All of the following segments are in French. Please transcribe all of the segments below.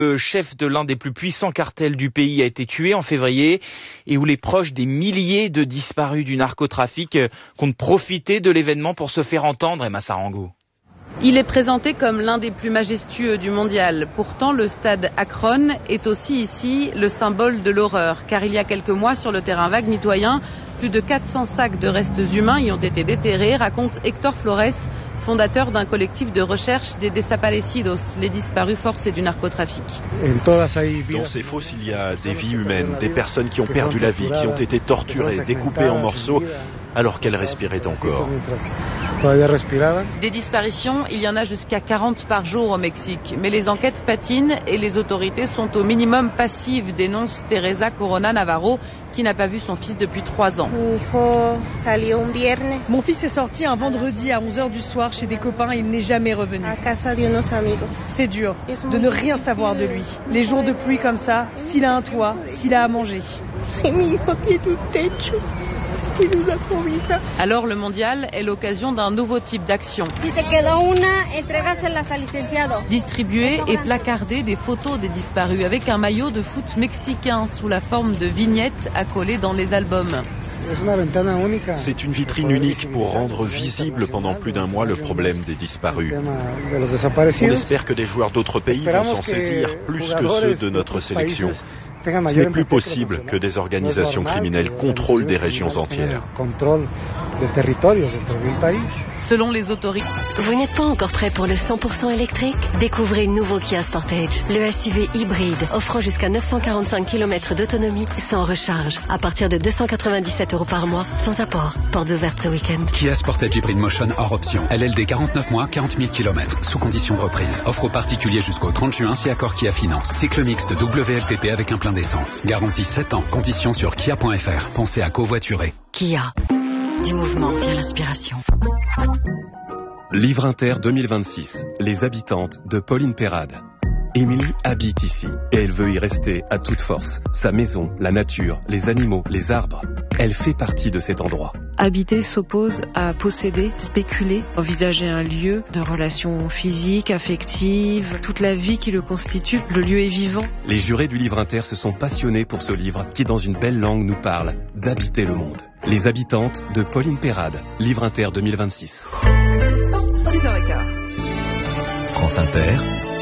Le chef de l'un des plus puissants cartels du pays a été tué en février et où les proches des milliers de disparus du narcotrafic comptent profiter de l'événement pour se faire entendre, Emma Sarango. Il est présenté comme l'un des plus majestueux du mondial. Pourtant, le stade Akron est aussi ici le symbole de l'horreur. Car il y a quelques mois, sur le terrain vague mitoyen, plus de 400 sacs de restes humains y ont été déterrés, raconte Héctor Flores, fondateur d'un collectif de recherche des desaparecidos, les disparus forcés du narcotrafic. Dans ces fosses, il y a des vies humaines, des personnes qui ont perdu la vie, qui ont été torturées, découpées en morceaux, alors qu'elles respiraient encore. Des disparitions, il y en a jusqu'à 40 par jour au Mexique. Mais les enquêtes patinent et les autorités sont au minimum passives, dénonce Teresa Corona Navarro, qui n'a pas vu son fils depuis 3 ans. Mon fils est sorti un vendredi à 11h du soir chez des copains et il n'est jamais revenu. C'est dur de ne rien savoir de lui. Les jours de pluie comme ça, s'il a un toit, s'il a à manger. Alors le mondial est l'occasion d'un nouveau type d'action. Distribuer et placarder des photos des disparus avec un maillot de foot mexicain sous la forme de vignettes accolées dans les albums. C'est une vitrine unique pour rendre visible pendant plus d'1 mois le problème des disparus. On espère que des joueurs d'autres pays vont s'en saisir plus que ceux de notre sélection. Ce n'est plus possible que des organisations criminelles contrôlent des régions entières. Selon les autorités. Vous n'êtes pas encore prêt pour le 100% électrique? Découvrez le nouveau Kia Sportage, le SUV hybride offrant jusqu'à 945 km d'autonomie sans recharge, à partir de 297 € par mois, sans apport. Portes ouvertes ce week-end. Kia Sportage Hybrid Motion hors option. LLD 49 mois, 40 000 km, sous conditions de reprise. Offre aux particuliers jusqu'au 30 juin si accord Kia Finance. Cycle mixte WLTP avec un plein d'essence. Garantie 7 ans. Conditions sur kia.fr. Pensez à covoiturer. Kia. Du mouvement vient l'inspiration. Livre Inter 2026. Les habitantes de Pauline Perrade. Émilie habite ici et elle veut y rester à toute force. Sa maison, la nature, les animaux, les arbres. Elle fait partie de cet endroit. Habiter s'oppose à posséder, spéculer, envisager un lieu de relations physiques, affectives, toute la vie qui le constitue. Le lieu est vivant. Les jurés du Livre Inter se sont passionnés pour ce livre qui, dans une belle langue, nous parle d'habiter le monde. Les habitantes de Pauline Perrade. Livre Inter 2026. 6h15. France Inter.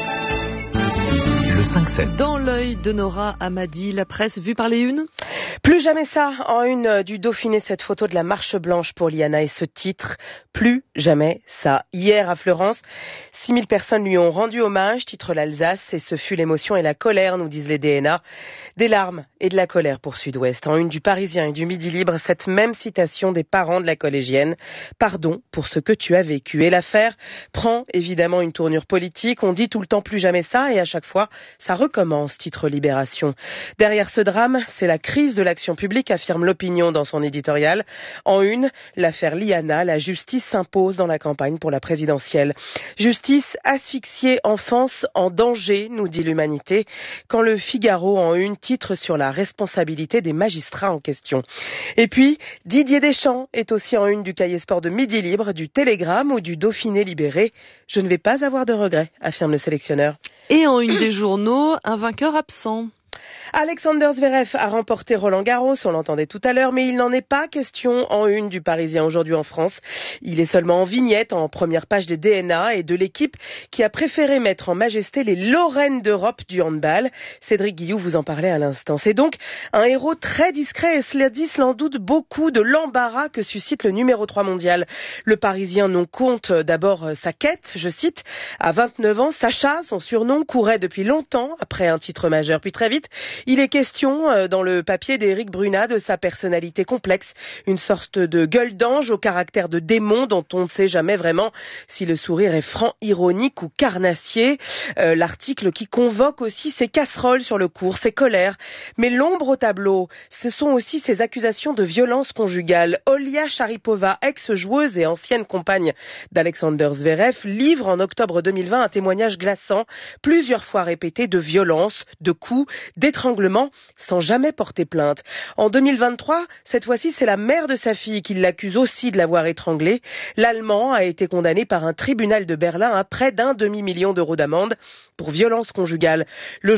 Le 5-7. Dans l'œil de Nora Hamadi, la presse vue par les unes. Plus jamais ça, en une du Dauphiné, cette photo de la marche blanche pour Liana et ce titre, plus jamais ça. Hier à Fleurance, 6000 personnes lui ont rendu hommage, titre l'Alsace, et ce fut l'émotion et la colère, nous disent les DNA. Des larmes et de la colère pour Sud-Ouest. En une du Parisien et du Midi Libre, cette même citation des parents de la collégienne. Pardon pour ce que tu as vécu. Et l'affaire prend évidemment une tournure politique. On dit tout le temps plus jamais ça et à chaque fois, ça recommence, titre Libération. Derrière ce drame, c'est la crise de l'action publique, affirme l'Opinion dans son éditorial. En une, l'affaire Liana, la justice s'impose dans la campagne pour la présidentielle. Justice asphyxiée, enfance en danger, nous dit l'Humanité. Quand le Figaro en une titre sur la responsabilité des magistrats en question. Et puis, Didier Deschamps est aussi en une du Cahier Sport de Midi Libre, du Télégramme ou du Dauphiné Libéré. Je ne vais pas avoir de regrets, affirme le sélectionneur. Et en une des journaux, un vainqueur absent. Alexander Zverev a remporté Roland-Garros, on l'entendait tout à l'heure, mais il n'en est pas question en une du Parisien aujourd'hui en France. Il est seulement en vignette, en première page des DNA et de l'équipe qui a préféré mettre en majesté les Lorraines d'Europe du handball. Cédric Guillou vous en parlait à l'instant. C'est donc un héros très discret et cela dit, cela en doute beaucoup de l'embarras que suscite le numéro 3 mondial. Le Parisien non compte d'abord sa quête, je cite, à 29 ans, Sacha, son surnom, courait depuis longtemps après un titre majeur. Puis très vite, il est question, dans le papier d'Éric Brunat, de sa personnalité complexe, une sorte de gueule d'ange au caractère de démon dont on ne sait jamais vraiment si le sourire est franc, ironique ou carnassier. L'article qui convoque aussi ses casseroles sur le court, ses colères. Mais l'ombre au tableau, ce sont aussi ses accusations de violence conjugale. Olia Sharipova, ex-joueuse et ancienne compagne d'Alexander Zverev, livre en octobre 2020 un témoignage glaçant, plusieurs fois répété, de violence, de coups, d'étranglement, sans jamais porter plainte. En 2023, cette fois-ci, c'est la mère de sa fille qui l'accuse aussi de l'avoir étranglée. L'Allemand a été condamné par un tribunal de Berlin à près d'1 demi-million d'euros d'amende pour violence conjugale. Le